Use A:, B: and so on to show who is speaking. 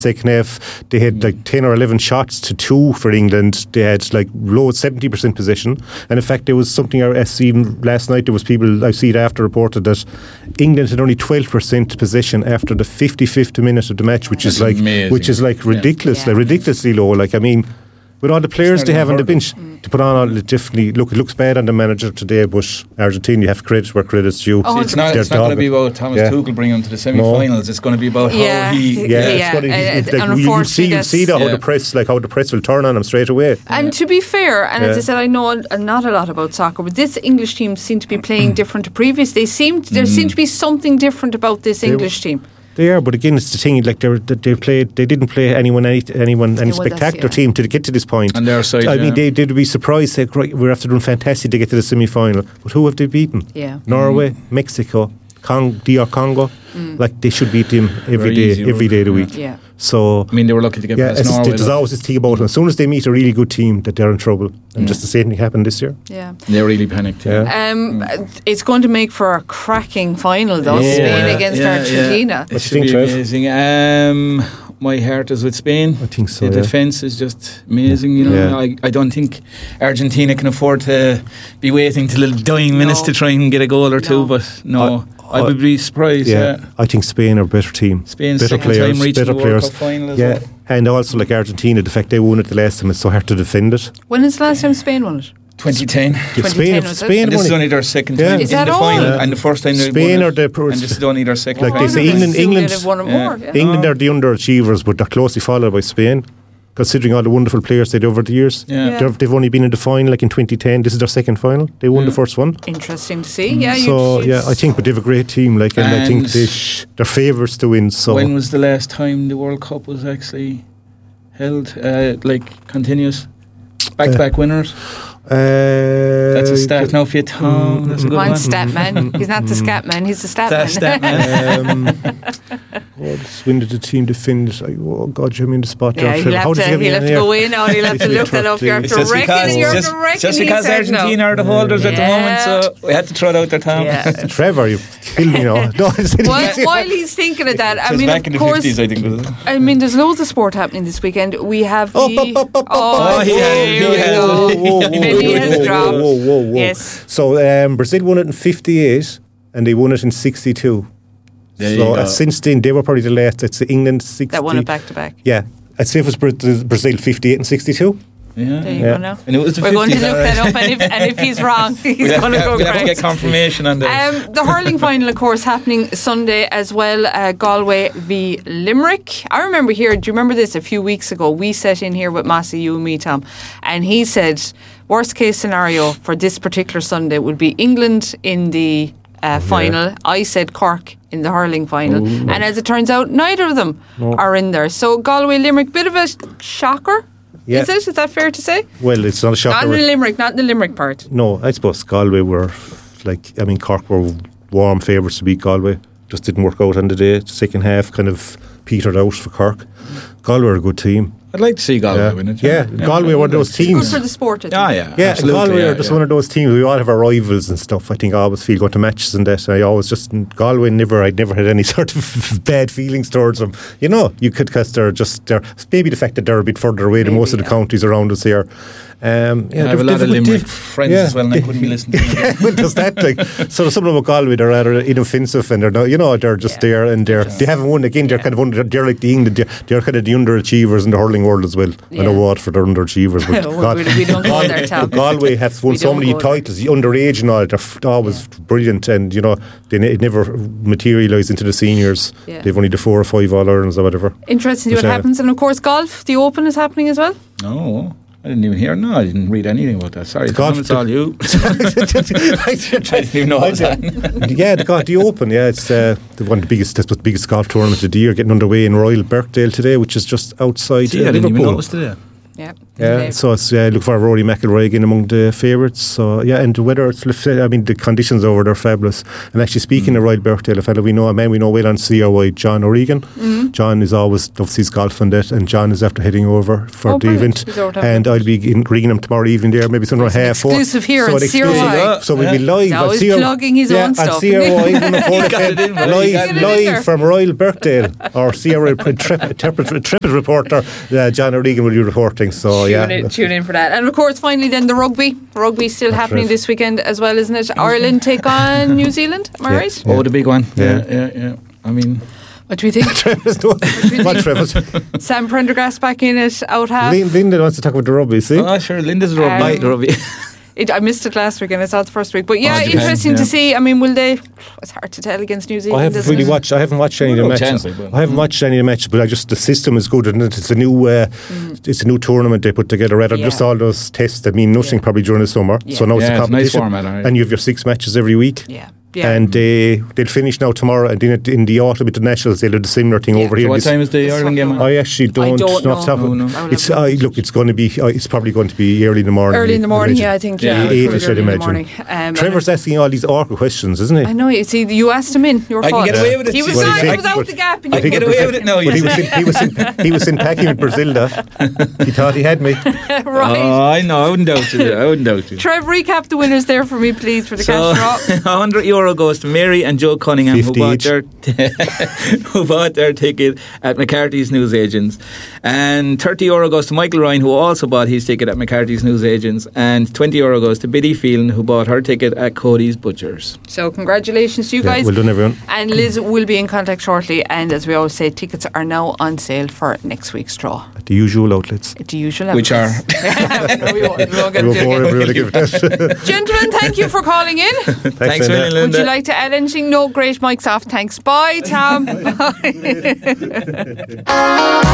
A: second half. They had like 10 or 11 shots to 2 for England. They had like low 70% possession. And in fact, there was something I see even last night. There was people, I see it after reported that England had only 12% possession after the 55th minute of the match, which is like ridiculous, like ridiculously low. Like, I mean, with all the players they have on the bench to put on, it definitely it looks bad on the manager today. But Argentina, you have credit where credit's due.
B: It's not going to be about Thomas Tuchel bringing them to the semi-finals. It's going to be about how he.
A: You see how the press will turn on him straight away.
C: And to be fair, and as I said, I know not a lot about soccer, but this English team seemed to be playing different to previous. There seemed to be something different about this English team.
A: They are, but again, it's the thing. Like they didn't play any spectacular team to get to this point.
B: On their side,
A: I mean, they'd be surprised. Like, right, we're after doing fantastic to get to the semi-final, but who have they beaten? Norway, Mexico, DR Congo. Like they should beat them every day of the week.
C: Yeah.
A: So
B: I mean, they were lucky to get past Norway.
A: There's always this thing about them. As soon as they meet a really good team, that they're in trouble. And just the same thing happened this year.
C: Yeah.
B: They really panicked.
C: It's going to make for a cracking final, though. Spain against Argentina.
A: What do you think,
B: amazing. My heart is with Spain.
A: I think so.
B: The defence is just amazing. You know, I don't think Argentina can afford to be waiting till the dying minutes to try and get a goal or two. But no. I would be surprised.
A: I think Spain are a better team.
B: Spain's
A: better
B: second
A: players,
B: time reaching
A: better
B: the
A: players.
B: World Cup final as well.
A: And also like Argentina, the fact they won it the last time, it's so hard to defend it.
C: When is the last time Spain won it?
B: 2010.
A: Spain
B: and this is only their second time in the final, and the first time
A: Spain
B: they
A: are the
B: and this is only their second
A: like
B: time.
A: they say, England are the underachievers, but they're closely followed by Spain. Considering all the wonderful players they had over the years, they've only been in the final like in 2010. This is their second final. They won the first one.
C: Interesting to see.
A: I think, but they have a great team. Like, and I think they're favourites to win. So
B: when was the last time the World Cup was actually held? Like continuous back-to-back winners. That's a stat now for you, Tom. That's a good one.
C: Stat man. He's not the scat man. He's the stat
B: man.
A: When did the team defend it? Oh God, you're in the spot there.
C: He'll have to go in now. He'll have to look that up. You have to reckon.
B: Just because Argentina are the holders at the moment, so we had to throw it out there, Tom.
A: Trevor, you killed me now.
C: While he's thinking of that, I mean,
B: back in the 50s, I think. Was it?
C: I mean, there's loads of sport happening this weekend. We have the. He has dropped.
A: Whoa.
C: Yes.
A: So Brazil won it in 58 and they won it in 62. So since then they were probably the last. It's England 60.
C: That won it back to back.
A: Yeah. I'd say it was Brazil 58 and 62.
C: Yeah. There you go now.
B: And it was
C: We're going to look that up, and if he's wrong, he's going to go correct.
B: We'll have to get confirmation on this.
C: The hurling final, of course, happening Sunday as well. Galway v Limerick. I remember do you remember this? A few weeks ago, we sat in here with Massey, you and me, Tom, and he said, worst case scenario for this particular Sunday would be England in the final. I said Cork in the hurling final. And as it turns out, neither of them are in there. So Galway Limerick, bit of a shocker.
A: Yeah.
C: Is it? Is that fair to say?
A: Well, it's not a shocker.
C: Not in the Limerick part.
A: No, I suppose Galway were Cork were warm favourites to beat Galway. Just didn't work out on the day. The second half kind of petered out for Cork. Galway are a good team.
B: I'd like to see Galway win it.
A: Yeah, Galway were those teams.
C: It's good for the sport, I think.
A: Yeah, Galway are just one of those teams. We all have our rivals and stuff. I think I always feel going to matches and that. I always just Galway. I'd never had any sort of bad feelings towards them. You know, you could because they're maybe the fact that they're a bit further away than most of the counties around us here.
B: I have a lot of Limerick friends as well, and I couldn't be listening to them.
A: Well, does that so some of them at Galway, they're rather inoffensive, and they're just there, and they haven't won again. They're kind of they're like the England. They're kind of the underachievers in the hurling world as well. I know Waterford are underachievers, but
C: we don't go there, Tom.
A: Galway have won so many titles, underage and all. They're always brilliant, and it never materialised into the seniors. They've only the 4 or 5 All-Irelands or whatever.
C: Interesting to see what happens, and of course golf, the Open is happening as well.
B: Oh. I didn't even hear. No, I didn't read anything about that. Sorry, Tom, it's all you. I didn't even know what was happening.
A: Yeah, the Open. Yeah, it's one of the biggest. That's the biggest golf tournament of the year, getting underway in Royal Birkdale today, which is just outside
B: Liverpool. I didn't even know it was today.
C: Yeah.
A: So it's look for Rory McIlroy again among the favourites. So and the weather, the conditions over there are fabulous. And actually speaking of Royal Birkdale, a fellow we know well on CRY, John O'Regan, John is always loves his golf and that, and John is after heading over for the event, and I'll be in Greenham tomorrow evening there, maybe somewhere 4:30.
C: Exclusive here on CRY.
A: So we'll be live.
C: He's always plugging his own stuff.
A: Live from Royal Birkdale, our CRY intrepid reporter John O'Regan will be reporting. So
C: tune in for that. And of course, finally, then the rugby. Rugby's still happening this weekend as well, isn't it? Ireland take on New Zealand. Am I right?
B: Oh, the big one. Yeah. I mean,
C: what do we think?
A: Trevor's?
C: Sam Prendergast back in it, out half.
A: Linda wants to talk about the rugby, see?
B: Oh, sure, Linda's rugby.
C: I missed it last week and I saw it the first week. But interesting to see. I mean, will they... It's hard to tell against New Zealand.
A: I haven't really watched. I haven't watched any of the matches. I haven't watched any of the matches, but the system is good, and it's a new. It's a new tournament they put together. Rather than just all those tests that mean nothing probably during the summer. So now it's a competition,
B: nice format,
A: and you have your 6 matches every week. And they'll finish now tomorrow, and then in the autumn with the Nationals they'll do the similar thing over here.
B: So what time is the Ireland game?
A: I actually don't know. It's it's going to be. It's probably going to be early in the morning.
C: Early in the morning, I think.
A: 8ish, I'd imagine. Trevor's asking all these awkward questions, isn't he?
C: I know. You see, you asked him in. Your fault.
B: I can get away with it.
C: He was out the gap.
B: I can get away with it now.
A: He was in packing with Brazilda. He thought he had me.
C: Right.
B: Oh, I know. I wouldn't doubt you.
C: Trev, recap the winners there for me, please, for the cash draw.
B: €100 goes to Mary and Joe Cunningham, who bought their ticket at McCarthy's Newsagents, and €30 goes to Michael Ryan, who also bought his ticket at McCarthy's Newsagents, and €20 goes to Biddy Phelan, who bought her ticket at Cody's Butchers.
C: So congratulations to you guys.
A: Well done, everyone.
C: And Liz will be in contact shortly, and as we always say, tickets are now on sale for next week's draw
A: at the usual outlets.
B: Which are
C: we won't get it. Gentlemen, thank you for calling in.
B: Thanks million, Linda.
C: Would you like to add anything? No, great, mic's off. Thanks. Bye, Tom. Bye.